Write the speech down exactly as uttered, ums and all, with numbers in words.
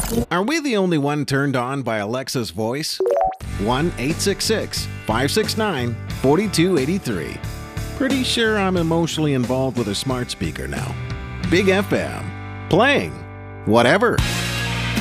Are we the only one turned on by Alexa's voice? one eight six six, five six nine, four two eight three. Pretty sure I'm emotionally involved with a smart speaker now. Big F M. Playing whatever.